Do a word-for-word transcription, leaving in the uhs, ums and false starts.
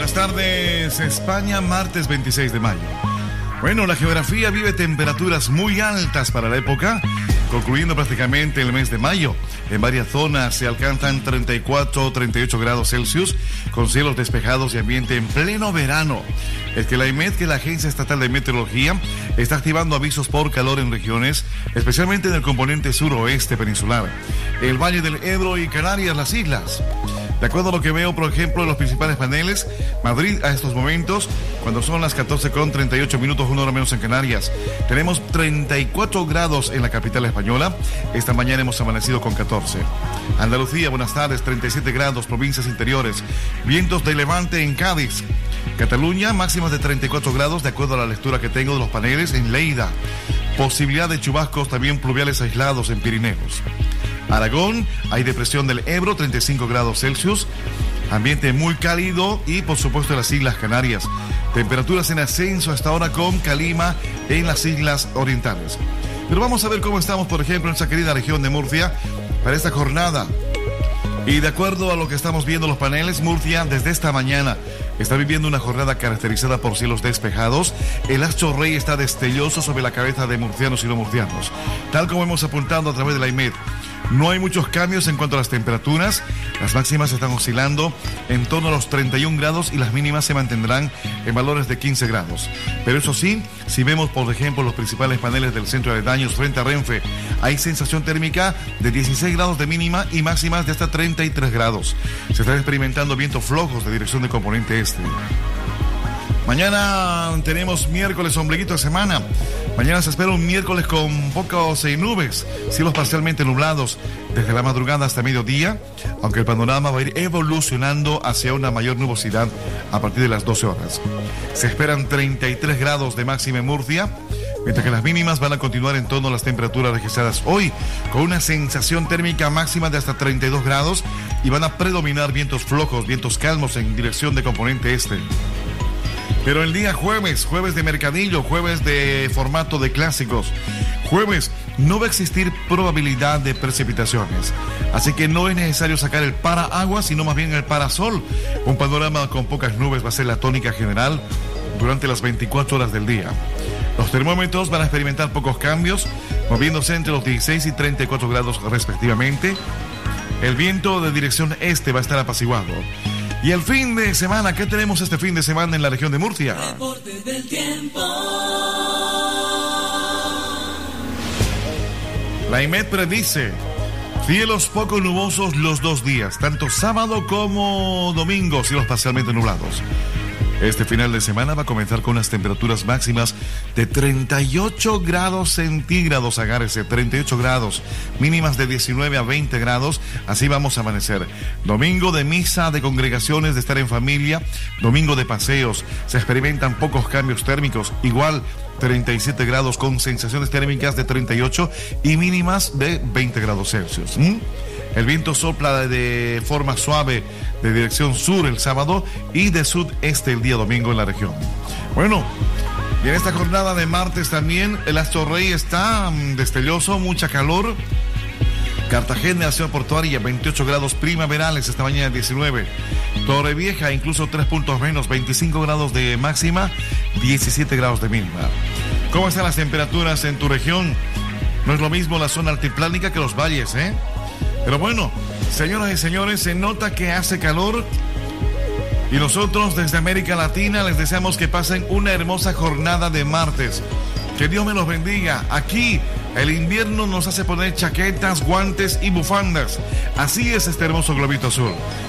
Buenas tardes, España, martes veintiséis de mayo. Bueno, la geografía vive temperaturas muy altas para la época, concluyendo prácticamente el mes de mayo. En varias zonas se alcanzan treinta y cuatro, treinta y ocho grados Celsius, con cielos despejados y ambiente en pleno verano. Es que la I M E D, que es la Agencia Estatal de Meteorología, está activando avisos por calor en regiones, especialmente en el componente suroeste peninsular, el Valle del Ebro y Canarias, las islas. De acuerdo a lo que veo, por ejemplo, en los principales paneles, Madrid a estos momentos, cuando son las catorce con treinta y ocho minutos, una hora menos en Canarias, tenemos treinta y cuatro grados en la capital española. Esta mañana hemos amanecido con catorce. Andalucía, buenas tardes, treinta y siete grados, provincias interiores, vientos de levante en Cádiz. Cataluña, máximas de treinta y cuatro grados, de acuerdo a la lectura que tengo de los paneles, en Lleida. Posibilidad de chubascos también pluviales aislados en Pirineos. Aragón, hay depresión del Ebro, treinta y cinco grados Celsius, ambiente muy cálido y por supuesto en las Islas Canarias. Temperaturas en ascenso hasta ahora con calima en las Islas Orientales. Pero vamos a ver cómo estamos, por ejemplo, en esa querida región de Murcia para esta jornada. Y de acuerdo a lo que estamos viendo en los paneles, Murcia desde esta mañana está viviendo una jornada caracterizada por cielos despejados. El astro rey está destelloso sobre la cabeza de murcianos y no murcianos, tal como hemos apuntado a través de la I M E D. No hay muchos cambios en cuanto a las temperaturas. Las máximas están oscilando en torno a los treinta y un grados y las mínimas se mantendrán en valores de quince grados. Pero eso sí, si vemos por ejemplo los principales paneles del centro de daños frente a Renfe, hay sensación térmica de dieciséis grados de mínima y máximas de hasta treinta y tres grados. Se están experimentando vientos flojos de dirección de componente este. Mañana tenemos miércoles, ombliguito de semana. Mañana se espera un miércoles con pocos eh, nubes, cielos parcialmente nublados desde la madrugada hasta mediodía, aunque el panorama va a ir evolucionando hacia una mayor nubosidad a partir de las doce horas. Se esperan treinta y tres grados de máxima en Murcia, mientras que las mínimas van a continuar en torno a las temperaturas registradas hoy, con una sensación térmica máxima de hasta treinta y dos grados y van a predominar vientos flojos, vientos calmos en dirección de componente este. Pero el día jueves, jueves de mercadillo, jueves de formato de clásicos, jueves no va a existir probabilidad de precipitaciones. Así que no es necesario sacar el paraguas, sino más bien el parasol. Un panorama con pocas nubes va a ser la tónica general durante las veinticuatro horas del día. Los termómetros van a experimentar pocos cambios, moviéndose entre los dieciséis y treinta y cuatro grados respectivamente. El viento de dirección este va a estar apaciguado. Y el fin de semana, ¿qué tenemos este fin de semana en la región de Murcia? Reporte del tiempo. La I M E D predice cielos poco nubosos los dos días, tanto sábado como domingo, cielos parcialmente nublados. Este final de semana va a comenzar con unas temperaturas máximas de treinta y ocho grados centígrados, agárrese, treinta y ocho grados, mínimas de diecinueve a veinte grados, así vamos a amanecer. Domingo de misa, de congregaciones, de estar en familia, domingo de paseos, se experimentan pocos cambios térmicos, igual treinta y siete grados con sensaciones térmicas de treinta y ocho y mínimas de veinte grados Celsius. ¿Mm? El viento sopla de forma suave de dirección sur el sábado y de sudeste el día domingo en la región. Bueno, y en esta jornada de martes también el astro rey está destelloso, mucha calor. Cartagena, ciudad portuaria, veintiocho grados primaverales, esta mañana diecinueve. Torrevieja, incluso tres puntos menos, veinticinco grados de máxima, diecisiete grados de mínima. ¿Cómo están las temperaturas en tu región? No es lo mismo la zona altiplánica que los valles, ¿eh? Pero bueno, señoras y señores, se nota que hace calor y nosotros desde América Latina les deseamos que pasen una hermosa jornada de martes. Que Dios me los bendiga. Aquí el invierno nos hace poner chaquetas, guantes y bufandas. Así es este hermoso globito azul.